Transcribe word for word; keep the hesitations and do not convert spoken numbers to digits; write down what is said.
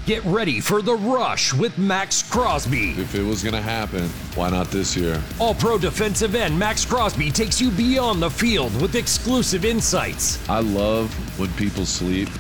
Get ready for the rush with Max Crosby. If it was going to happen, why not this year? All-Pro defensive end Max Crosby takes you beyond the field with exclusive insights. I love when people sleep.